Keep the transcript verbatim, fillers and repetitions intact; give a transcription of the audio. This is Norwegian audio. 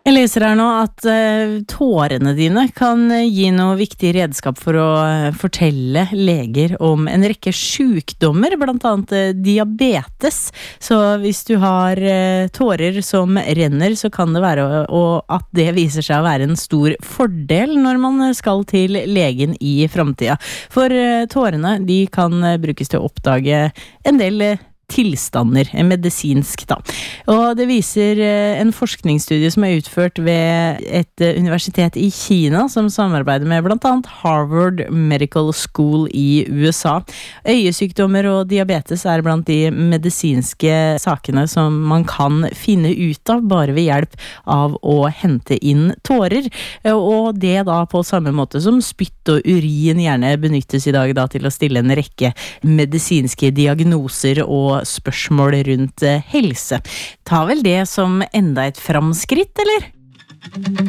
Jeg leser her nå at uh, tårene dine kan gi noe viktig redskap for å uh, fortelle leger om en rekke sykdommer, blant annet uh, diabetes. Så hvis du har uh, tårer som renner, så kan det være og at det viser seg å være en stor fordel når man skal til legen i fremtiden. For uh, tårene, de kan uh, brukes til å oppdage en del uh, tilstander, medisinsk da. Og det viser en forskningsstudie som er utført ved et universitet i Kina, som samarbeider med blant annet Harvard Medical School i U S A. Øyesykdommer og diabetes er blant de medisinske sakene som man kan finne ut av bare ved hjelp av å hente inn tårer, og det da på samme måte som spytt og urin gjerne benyttes i dag da til å stille en rekke medisinske diagnoser og spørsmål rundt helse. Ta vel det som enda et framskritt, eller?